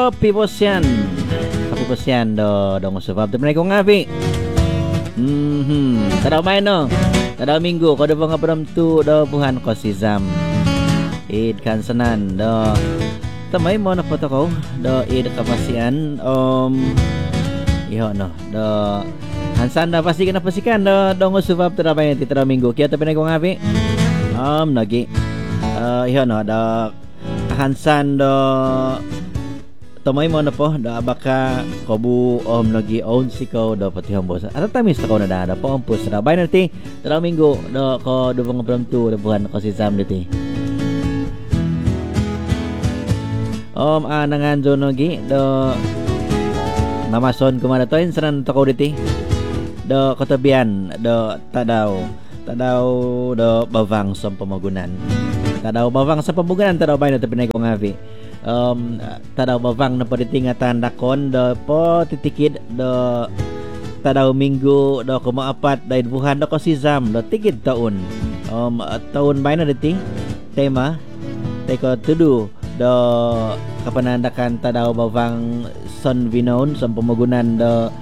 Kopi Bosyan. Kopi Bosyan do dong sebab tu mereka ngapi. Tadaw main no. Tadaw minggu ko do bang abram tu do buhan ko si Zam. Id kan senan do. Tamay mo na foto ko do id kapasian iho no do Hansan na pasikan do dong sebab tadaw main ti tadaw minggu kia tapi ko ngapi. Lagi. Iho no do Hansan do Tomay mo na po da baka kobu lagi own sikaw do pati hambos. At tamis ta ko na da po ampus da bay na ti. Tara minggo do ko do bang abram tu do buhan ko si Zam diti. Nangan jo nogi do namason kumana to insan to ko diti. Do kotabian do tadaw do bawang sa pamagunan. Tadaw bawang sa pamagunan tadaw bay na tapinay ko ngavi. Tadaw bawang na paditingatan dakon do po titikid do tadaw minggu do kumaapat dahil buhan do ko si Zam do tikid taon taon bay na diti tema teko tudu do kapanandakan tadaw bawang son vinon sa pamagunan do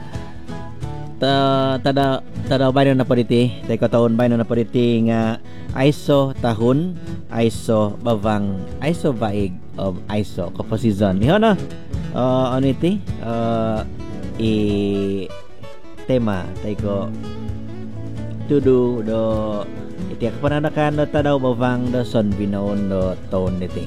tadaw bay na paditi teko taon bay na paditi nga ISO tahun ISO bawang ISO baig ISO composition niho no oniti i tema taiko tudu do iti kapananakan do tadaw bawang do son binaon do taon niti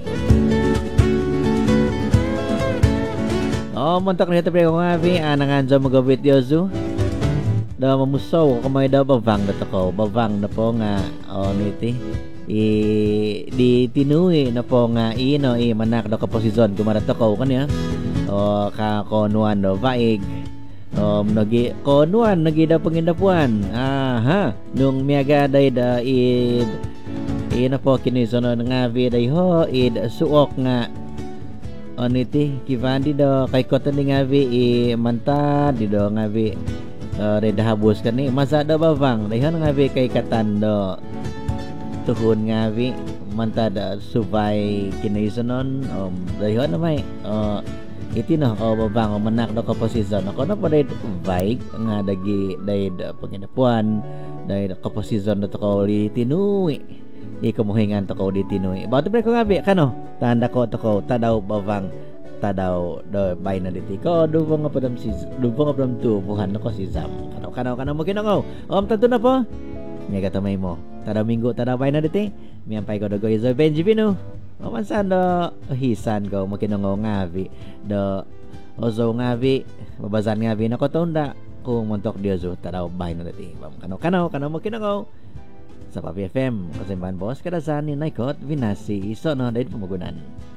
montok ni tapi ko ngabi anangan sa magabit yozu do mamusaw kamay do bawang do toko bawang na po nga oniti di tinui na po nga manak do kaposisyon kumarato ko kanya ka konuan do vaig nagi konuan nagi da pangindapuan nung miaga day da na po kini sono nga vi day ho suok nga oniti kivandi do kay kotan nga vi mantad di do nga vi reda habus kan ni masa do bawang day nga vi kay katan do tuhun ngawi mantada subay kinaisanon dayhon na may iti no babang manak do composition ako na paday vaig nga dagi dayd panginapuan dayd composition do ko di tinui ikamuhingan to ko di tinui bato pre ko ngabi kano tanda ko to ko tadaw bawang tadaw do bay na diti ko dubong padam tu buhan ko si Zam kano mo kinangaw tanto na po Mega tamay mo. Tadaw minggu tadaw bay na diti. Miyampay ko do go iso Benjivino. Mamansan do hisan ko makinongo ngavi. Do ozo ngavi. Babazan ngavi na ko tonda. Kung montok diozo tadaw bay na diti. Kano makinongo. Sa Papi FM. Kasimbahan bos kadasan ni Naikot Vinasi. Iso no dahil pamagunan.